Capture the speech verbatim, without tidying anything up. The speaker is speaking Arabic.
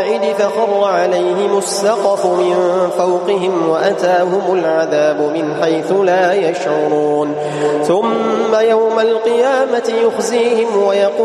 فخر عليهم السقف من فوقهم وأتاهم العذاب من حيث لا يشعرون ثم يوم القيامة يخزيهم ويقول